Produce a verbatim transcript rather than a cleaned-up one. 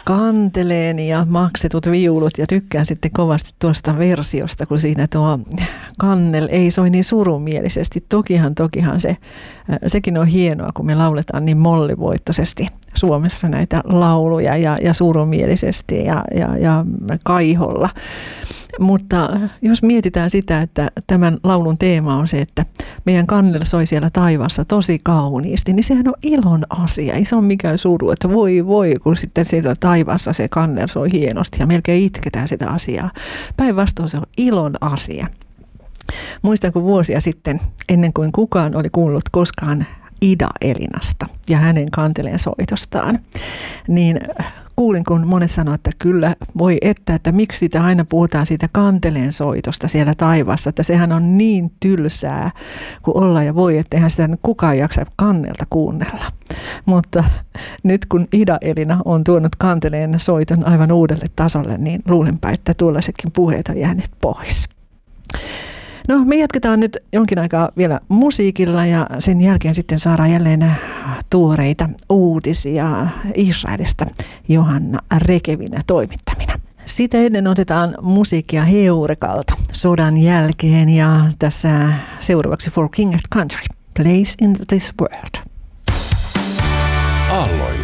kanteleen ja maksetut viulut ja tykkään sitten kovasti tuosta versiosta, kun siinä tuo kannel ei soi niin surumielisesti. Tokihan, tokihan se, sekin on hienoa, kun me lauletaan niin mollivoittoisesti Suomessa näitä lauluja ja, ja surumielisesti ja, ja, ja kaiholla. Mutta jos mietitään sitä, että tämän laulun teema on se, että meidän kannel soi siellä taivaassa tosi kauniisti, niin sehän on ilon asia. Ei se ole mikään suru, että voi voi, kun sitten siellä taivaassa se kannel soi hienosti ja melkein itketään sitä asiaa. Päinvastoin se on ilon asia. Muistan, kun vuosia sitten, ennen kuin kukaan oli kuullut koskaan Ida Elinasta ja hänen kanteleen soitostaan, niin kuulin, kun monet sanoivat, että kyllä voi että, että miksi sitä aina puhutaan siitä kanteleen soitosta siellä taivaassa, että sehän on niin tylsää kuin olla ja voi, että eihän sitä kukaan jaksa kannelta kuunnella. Mutta nyt kun Ida Elina on tuonut kanteleen soiton aivan uudelle tasolle, niin luulenpa, että tuollaisetkin puheet on jääneet pois. No, me jatketaan nyt jonkin aikaa vielä musiikilla ja sen jälkeen sitten saadaan jälleen tuoreita uutisia Israelista Johanna Rekevin toimittamina. Sitä ennen otetaan musiikkia Heurekalta sodan jälkeen ja tässä seuraavaksi For King and Country, Place in this World. Aalloilla.